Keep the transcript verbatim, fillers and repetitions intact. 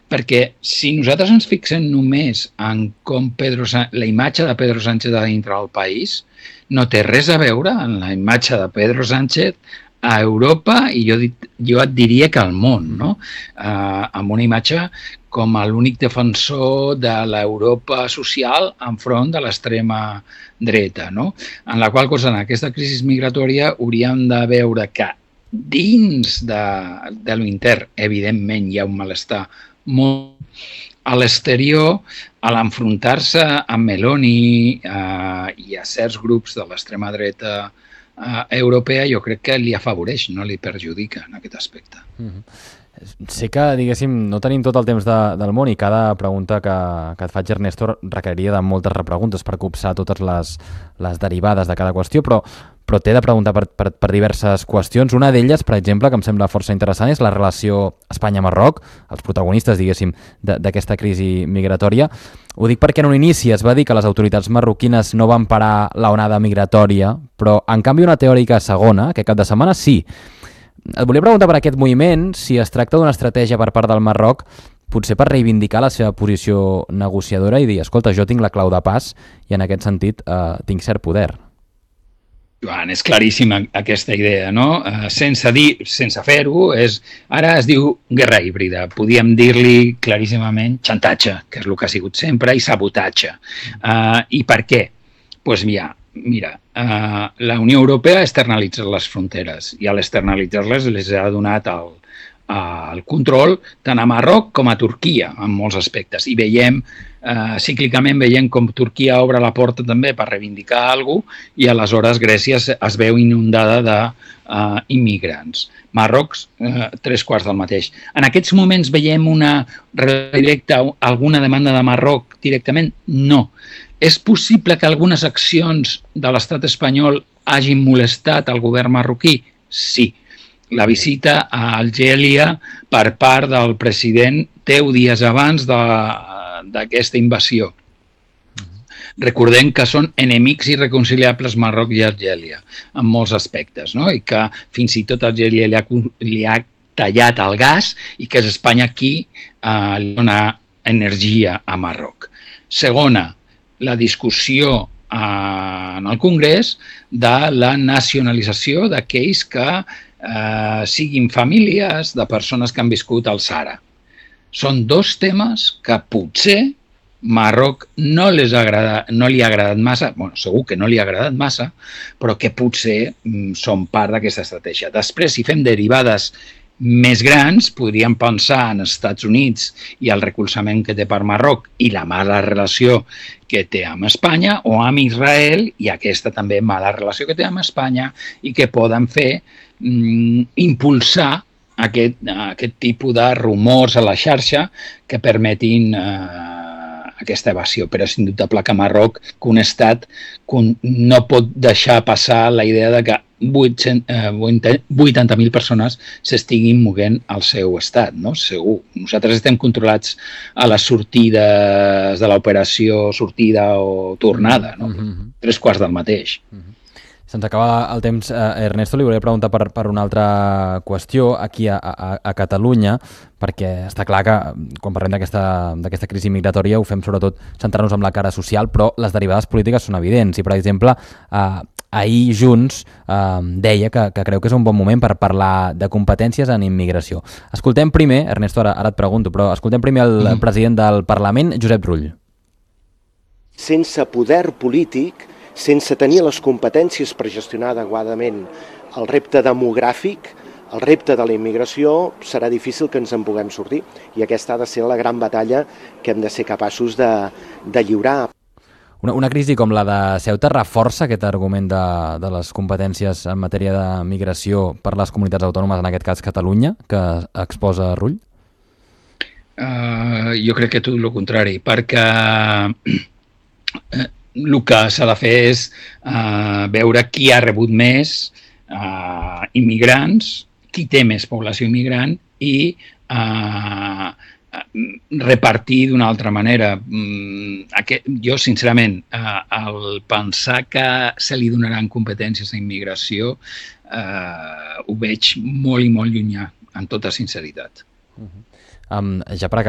Perquè si nosaltres ens fixem només en com Pedro Sánchez, la imatge de Pedro Sánchez a dintre del país, no té res a veure amb la imatge de Pedro Sánchez a Europa i jo, jo et diria que al món, no? Uh, amb una imatge com l'únic defensor de l'Europa social enfront de l'extrema dreta, no? En la qual cosa, en aquesta crisi migratòria, hauríem de veure que dins de, de l'intern, evidentment, hi ha un malestar molt a l'exterior, a l'enfrontar-se amb Meloni eh, i a certs grups de l'extrema dreta eh, europea, jo crec que li afavoreix, no li perjudica en aquest aspecte. Mm-hmm. Sé que, diguéssim, no tenim tot el temps de, del món i cada pregunta que, que et faig, Ernesto, requeriria de moltes repreguntes per copsar totes les, les derivades de cada qüestió, però, però t'he de preguntar per, per, per diverses qüestions. Una d'elles, per exemple, que em sembla força interessant, és la relació Espanya-Marroc, els protagonistes, diguéssim, d'aquesta crisi migratòria. Ho dic perquè en un inici es va dir que les autoritats marroquines no van parar l'onada migratòria, però en canvi una teòrica segona, que cap de setmana sí. Et volia preguntar per aquest moviment si es tracta d'una estratègia per part del Marroc, potser per reivindicar la seva posició negociadora i dir, escolta, jo tinc la clau de pas i en aquest sentit eh, tinc cert poder. Joan, és claríssima aquesta idea, no? Eh, sense dir, sense fer-ho, és, ara es diu guerra híbrida. Podíem dir-li claríssimament xantatge, que és el que ha sigut sempre, i sabotatge. Eh, I per què? Doncs pues ja, mira, eh, la Unió Europea ha externalitzat les fronteres i a l'externalitzar-les les ha donat el, el control tant a Marroc com a Turquia en molts aspectes. I veiem, eh, cíclicament veiem com Turquia obre la porta també per reivindicar alguna cosa i aleshores Grècia es veu inundada d'immigrants. Uh, Marroc, eh, tres quarts del mateix. En aquests moments veiem una directa, alguna demanda de Marroc directament? No. És possible que algunes accions de l'estat espanyol hagin molestat el govern marroquí? Sí. La visita a Algèria per part del president deu dies abans d'aquesta invasió. Recordem que són enemics irreconciliables Marroc i Algèria en molts aspectes, no? I que fins i tot Algèria li ha, li ha tallat el gas i que és Espanya qui eh, li dona energia a Marroc. Segona, la discussió eh, en el Congrés de la nacionalització d'aquells que eh, siguin famílies de persones que han viscut al Sàhara. Són dos temes que potser Marroc no, les agrada, no li ha agradat massa, bueno, segur que no li ha agradat massa, però que potser mm, són part d'aquesta estratègia. Després, si fem derivades més grans, podríem pensar en els Estats Units i el recolzament que té per Marroc i la mala relació que té amb Espanya, o amb Israel i aquesta també mala relació que té amb Espanya i que poden fer mm, impulsar aquest, aquest tipus de rumors a la xarxa que permetin eh, aquesta evasió, però és indubtable que Marroc, que un estat no pot deixar passar la idea de que vuitanta mil persones s'estiguin movent al seu estat, no? Segur. Nosaltres estem controlats a les sortides de l'operació sortida o tornada, no? Mm-hmm. Tres quarts del mateix. Mm-hmm. Se'ns acaba el temps. Eh, Ernesto, li volia preguntar per, per una altra qüestió aquí a, a, a Catalunya, perquè està clar que quan parlem d'aquesta crisi migratòria ho fem sobretot centrar-nos en la cara social, però les derivades polítiques són evidents. I, per exemple, eh, ahir Junts eh, deia que, que creu que és un bon moment per parlar de competències en immigració. Escoltem primer, Ernesto, ara, ara et pregunto, però escoltem primer el mm. president del Parlament, Josep Rull. Sense poder polític, sense tenir les competències per gestionar adequadament el repte demogràfic, el repte de la immigració, serà difícil que ens en puguem sortir. I aquesta ha de ser la gran batalla que hem de ser capaços de, de lliurar. Una, una crisi com la de Ceuta reforça aquest argument de, de les competències en matèria de migració per les comunitats autònomes, en aquest cas Catalunya, que exposa Rull? Uh, jo crec que tot el contrari, perquè el que s'ha de fer és uh, veure qui ha rebut més uh, immigrants, qui té més població immigrant i uh, repartir d'una altra manera. Mm, aquest, jo, sincerament, uh, el pensar que se li donaran competències a immigració uh, ho veig molt i molt llunyà, amb tota sinceritat. Uh-huh. Um, ja per